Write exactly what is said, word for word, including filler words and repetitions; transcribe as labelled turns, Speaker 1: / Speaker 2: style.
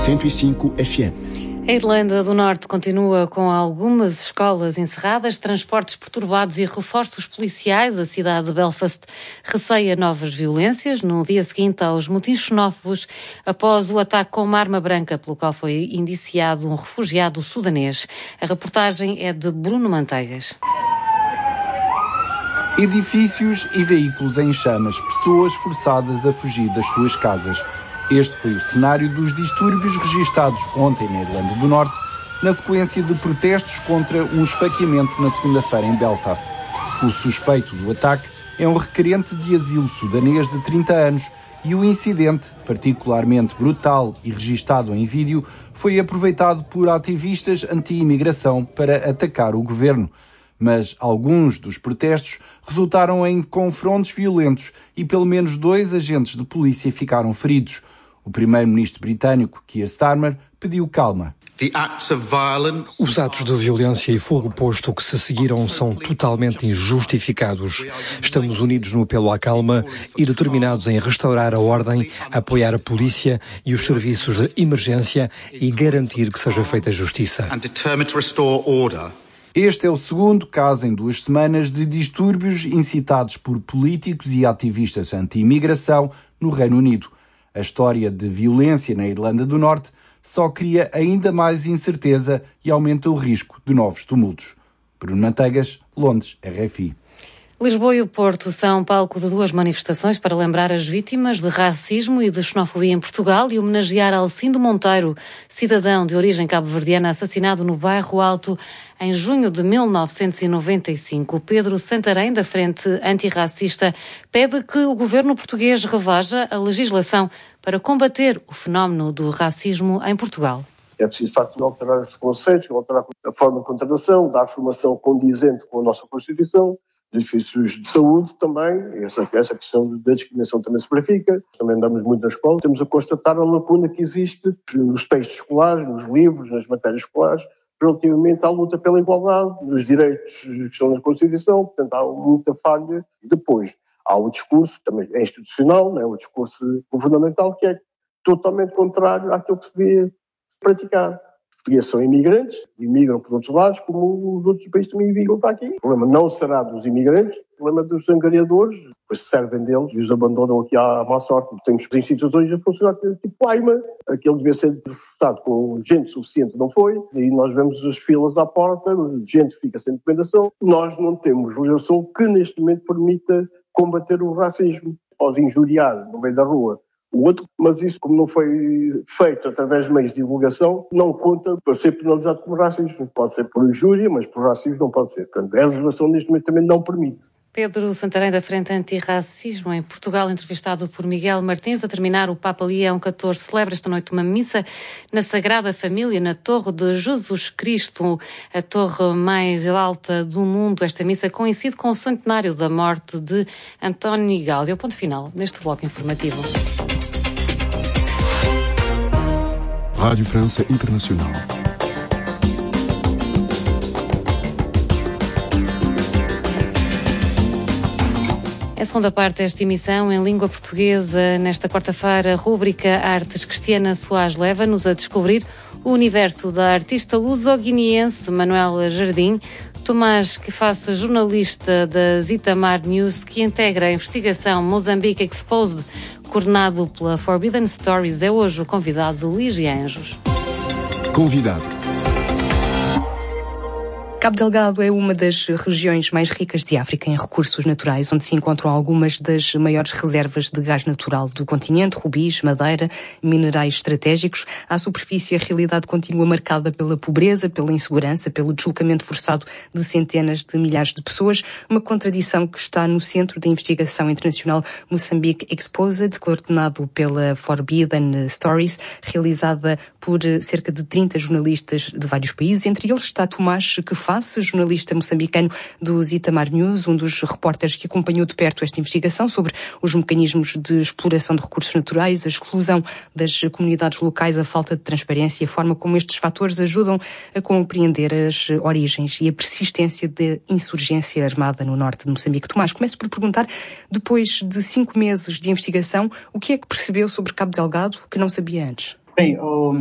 Speaker 1: cento e cinco F M.
Speaker 2: A Irlanda do Norte continua com algumas escolas encerradas, transportes perturbados e reforços policiais. A cidade de Belfast receia novas violências no dia seguinte aos motins xenófobos após o ataque com uma arma branca pelo qual foi indiciado um refugiado sudanês. A reportagem é de Bruno Manteigas.
Speaker 3: Edifícios e veículos em chamas, pessoas forçadas a fugir das suas casas. Este foi o cenário dos distúrbios registados ontem na Irlanda do Norte, na sequência de protestos contra um esfaqueamento na segunda-feira em Belfast. O suspeito do ataque é um requerente de asilo sudanês de trinta anos e o incidente, particularmente brutal e registado em vídeo, foi aproveitado por ativistas anti-imigração para atacar o governo. Mas alguns dos protestos resultaram em confrontos violentos e pelo menos dois agentes de polícia ficaram feridos. O primeiro-ministro britânico, Keir Starmer, pediu calma.
Speaker 4: Os atos de violência e fogo posto que se seguiram são totalmente injustificados. Estamos unidos no apelo à calma e determinados em restaurar a ordem, apoiar a polícia e os serviços de emergência e garantir que seja feita justiça.
Speaker 3: Este é o segundo caso em duas semanas de distúrbios incitados por políticos e ativistas anti-imigração no Reino Unido. A história de violência na Irlanda do Norte só cria ainda mais incerteza e aumenta o risco de novos tumultos. Bruno Manteigas, Londres, R F I.
Speaker 2: Lisboa e o Porto são palco de duas manifestações para lembrar as vítimas de racismo e de xenofobia em Portugal e homenagear Alcindo Monteiro, cidadão de origem cabo-verdiana assassinado no Bairro Alto em junho de mil novecentos e noventa e cinco. Pedro Santarém, da Frente Antirracista, pede que o governo português reveja a legislação para combater o fenómeno do racismo em Portugal.
Speaker 5: É preciso, de facto, alterar os conceitos, alterar a forma de contratação, dar formação condizente com a nossa Constituição, edifícios de saúde também, essa, essa questão da discriminação também se verifica, também andamos muito na escola, temos a constatar a lacuna que existe nos textos escolares, nos livros, nas matérias escolares, relativamente à luta pela igualdade, nos direitos que estão na Constituição, portanto há muita falha. Depois há o discurso também é institucional, né, o discurso governamental que é totalmente contrário àquilo que se devia praticar. Os portugueses são imigrantes, imigram por outros lados, como os outros países também imigram para aqui. O problema não será dos imigrantes, o problema dos angariadores, depois se servem deles e os abandonam aqui à má sorte. Temos instituições a funcionar tipo Aima, aquele devia ser reforçado com gente suficiente, não foi, e nós vemos as filas à porta, gente fica sem documentação. Nós não temos legislação que neste momento permita combater o racismo. Pode injuriar no meio da rua o outro, mas isso, como não foi feito através de meios de divulgação, não conta para ser penalizado como racismo. Pode ser por injúria, mas por racismo não pode ser. Portanto, a legislação neste momento também não permite.
Speaker 2: Pedro Santarém, da Frente Antirracismo, em Portugal, entrevistado por Miguel Martins. A terminar, o Papa Leão catorze celebra esta noite uma missa na Sagrada Família, na Torre de Jesus Cristo, a torre mais alta do mundo. Esta missa coincide com o centenário da morte de António Gaudí. É o ponto final neste bloco informativo.
Speaker 1: Rádio França Internacional.
Speaker 2: A segunda parte desta emissão em língua portuguesa, nesta quarta-feira, a rúbrica Artes Cristiana Soares leva-nos a descobrir o universo da artista luso-guineense Manuela Jardim. Tomás, que faça jornalista da Zitamar News, que integra a investigação Mozambique Exposed, coordenado pela Forbidden Stories, é hoje o convidado de Lígia Anjos.
Speaker 1: Convidado.
Speaker 6: Cabo Delgado é uma das regiões mais ricas de África em recursos naturais, onde se encontram algumas das maiores reservas de gás natural do continente, rubis, madeira, minerais estratégicos. À superfície, a realidade continua marcada pela pobreza, pela insegurança, pelo deslocamento forçado de centenas de milhares de pessoas, uma contradição que está no centro da investigação internacional Mozambique Exposed, coordenado pela Forbidden Stories, realizada por cerca de trinta jornalistas de vários países. Entre eles está Tomás, que faz jornalista moçambicano do Zitamar News, um dos repórteres que acompanhou de perto esta investigação sobre os mecanismos de exploração de recursos naturais, a exclusão das comunidades locais, a falta de transparência e a forma como estes fatores ajudam a compreender as origens e a persistência da insurgência armada no norte de Moçambique. Tomás, começo por perguntar, depois de cinco meses de investigação, o que é que percebeu sobre Cabo Delgado que não sabia antes?
Speaker 7: Bem, o